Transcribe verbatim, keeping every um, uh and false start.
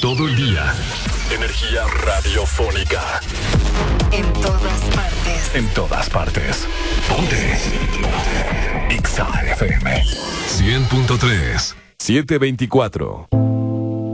todo el día. Energía radiofónica. En todas partes. En todas partes. Ponte. Ponte. X A F M. cien punto tres. siete veinticuatro.